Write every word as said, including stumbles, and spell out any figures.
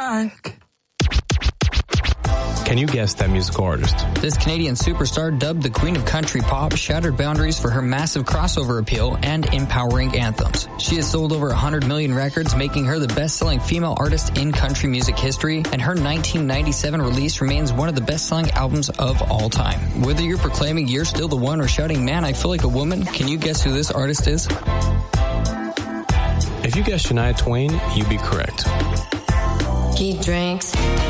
like. Can you guess that musical artist? This Canadian superstar, dubbed the Queen of Country Pop, shattered boundaries for her massive crossover appeal and empowering anthems. She has sold over one hundred million records, making her the best-selling female artist in country music history, and her nineteen ninety-seven release remains one of the best-selling albums of all time. Whether you're proclaiming you're still the one or shouting, man, I feel like a woman, can you guess who this artist is? If you guessed Shania Twain, you'd be correct. Keep drinks.